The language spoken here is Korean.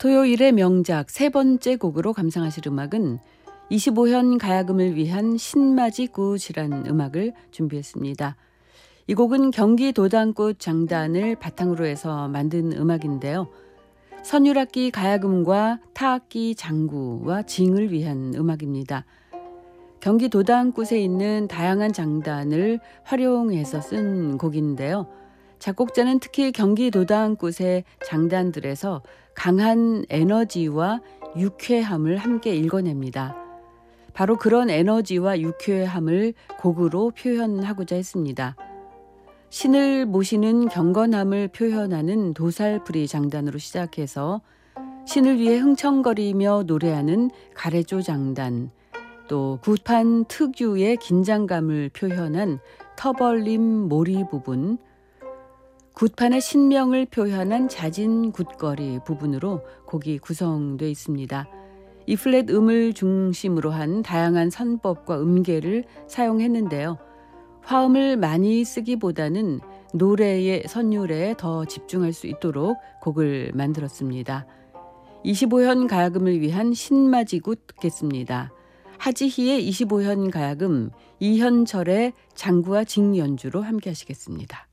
토요일의 명작 세 번째 곡으로 감상하실 음악은 25현 가야금을 위한 신마지굿이란 음악을 준비했습니다. 이 곡은 경기 도당꽃 장단을 바탕으로 해서 만든 음악인데요. 선율악기 가야금과 타악기 장구와 징을 위한 음악입니다. 경기 도당꽃에 있는 다양한 장단을 활용해서 쓴 곡인데요. 작곡자는 특히 경기 도당꽃의 장단들에서 강한 에너지와 유쾌함을 함께 읽어냅니다. 바로 그런 에너지와 유쾌함을 곡으로 표현하고자 했습니다. 신을 모시는 경건함을 표현하는 도살풀이 장단으로 시작해서 신을 위해 흥청거리며 노래하는 가래조 장단, 또 굿판 특유의 긴장감을 표현한 터벌림 모리 부분, 굿판의 신명을 표현한 잦은 굿거리 부분으로 곡이 구성되어 있습니다. 이 플랫 음을 중심으로 한 다양한 선법과 음계를 사용했는데요. 화음을 많이 쓰기보다는 노래의 선율에 더 집중할 수 있도록 곡을 만들었습니다. 25현 가야금을 위한 신마지굿 듣겠습니다. 하지희의 25현 가야금, 이현철의 장구와 징 연주로 함께 하시겠습니다.